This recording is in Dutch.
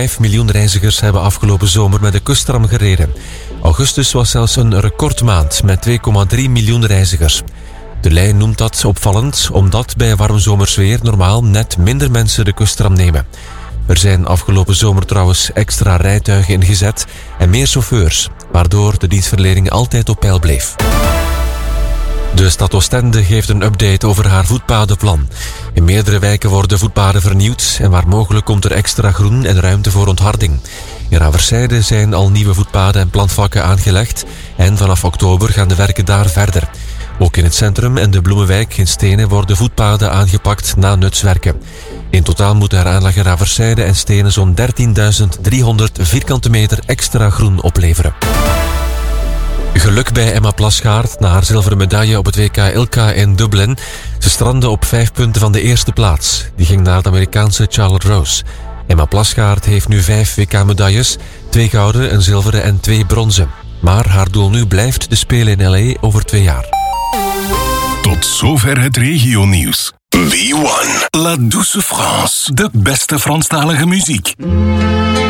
5 miljoen reizigers hebben afgelopen zomer met de kusttram gereden. Augustus was zelfs een recordmaand met 2,3 miljoen reizigers. De lijn noemt dat opvallend, omdat bij warm zomersweer normaal net minder mensen de kusttram nemen. Er zijn afgelopen zomer trouwens extra rijtuigen ingezet en meer chauffeurs, waardoor de dienstverlening altijd op peil bleef. De stad Oostende geeft een update over haar voetpadenplan. In meerdere wijken worden voetpaden vernieuwd en waar mogelijk komt er extra groen en ruimte voor ontharding. In Raverszijde zijn al nieuwe voetpaden en plantvakken aangelegd en vanaf oktober gaan de werken daar verder. Ook in het centrum en de Bloemenwijk in Stenen worden voetpaden aangepakt na nutswerken. In totaal moeten er aanleg in Raverszijde en Stenen zo'n 13.300 vierkante meter extra groen opleveren. Geluk bij Emma Plasgaard na haar zilveren medaille op het WK Ilka in Dublin. Ze strandde op 5 punten van de eerste plaats. Die ging naar de Amerikaanse Charlotte Rose. Emma Plasgaard heeft nu 5 WK-medailles, 2 gouden, een zilveren en 2 bronzen. Maar haar doel nu blijft de Spelen in LA over 2 jaar. Tot zover het regionieuws. V1, La Douce France, de beste Franstalige muziek.